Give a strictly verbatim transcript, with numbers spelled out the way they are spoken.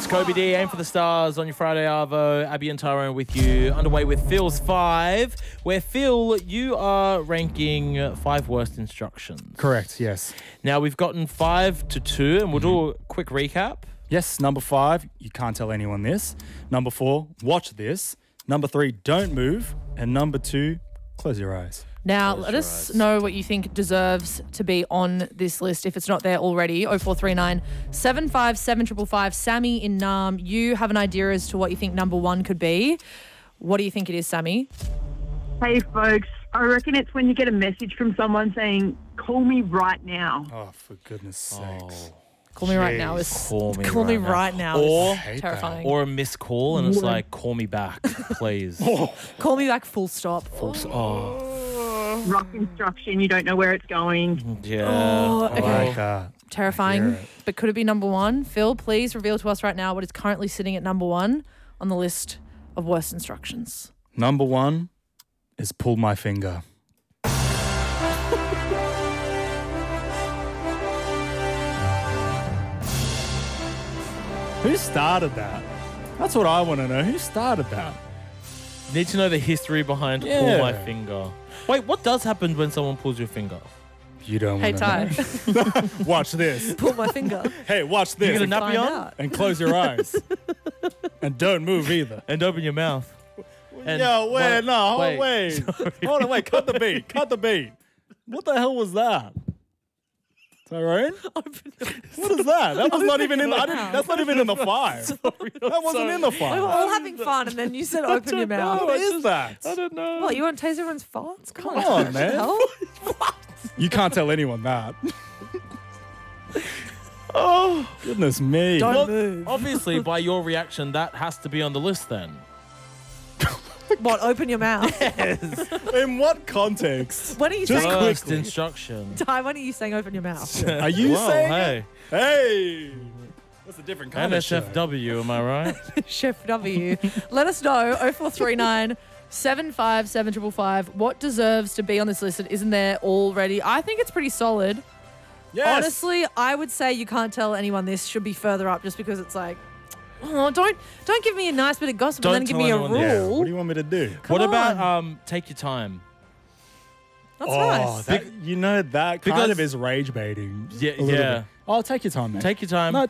It's Kobe D, Aim for the Stars on your Friday Arvo. Abby and Tyrone with you. Underway with Phil's Five, where Phil, you are ranking five worst instructions. Correct, yes. Now, we've gotten five to two, and we'll do a quick recap. Yes, number five, you can't tell anyone this. Number four, watch this. Number three, don't move. And number two, close your eyes. Now, Close let your us eyes. know what you think deserves to be on this list if it's not there already. oh four three nine, seven five seven, five five five. Sammy in Nam, you have an idea as to what you think number one could be. What do you think it is, Sammy? Hey, folks. I reckon it's when you get a message from someone saying, call me right now. Oh, for goodness sakes. Call me right now Jeez. is Call me call me right now. right now Or- is Hate terrifying. Or a missed call, and it's like, call me back, please. Call me back full stop. Oh, Rough instruction. You don't know where it's going. yeah. Oh, I okay. like that. Terrifying. hear it. But could it be number one? Phil, please reveal to us right now what is currently sitting at number one on the list of worst instructions. Number one is pull my finger. Who started that? That's what I want to know. Who started that? Need to know the history behind pull Yeah. my finger. Wait, what does happen when someone pulls your finger? You don't Hey, want Ty, to know. Watch this. pull my finger. Hey, watch You this. gonna nappy Find on? out. And close your eyes. And don't move either. And open your mouth. And Yo, wait, what- no, hold, wait, wait. sorry. Hold on, wait, cut the beat. Cut the beat. What the hell was that? Tyrone? What is that? That was not even in the, I didn't, that's not even in the five. That wasn't in the We were five. all having fun, and then you said open your mouth. What is that? I don't know. What, you want to taste everyone's farts? Come Come on, man. Hell? You can't tell anyone that. Oh, Goodness me. Don't Well, move. obviously, by your reaction, that has to be on the list then. What, open your mouth? In what context? When are you Just saying, quick. First quickly. instruction. Ty, when are you saying open your mouth? Are you Well, saying hey, it? Hey. That's a different kind of show. N S F W, am I right? Chef W. Let us know, oh four three nine, seven five seven, five five five, what deserves to be on this list that isn't there already. I think it's pretty solid. Yes. Honestly, I would say you can't tell anyone this should be further up just because it's like, oh, don't don't give me a nice bit of gossip Don't and then give tell me a anyone rule. this. Yeah, what do you want me to do? Come what about on. um, take your time? That's oh, nice. that, you know, that kind Because- of is rage baiting. Yeah, a little yeah. bit. Oh, take your time, man. Take your time. No,